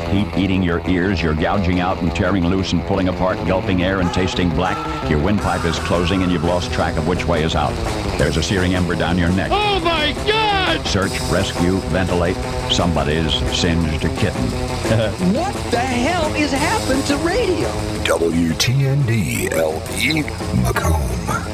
heat eating your ears. You're gouging out and tearing loose and pulling apart, gulping air and tasting black. Your windpipe is closing and you've lost track of which way is out. There's a searing ember down your neck. Oh, my God! Search, rescue, ventilate. Somebody's singed a kitten. What the hell is happened to radio? WTND LP Macomb.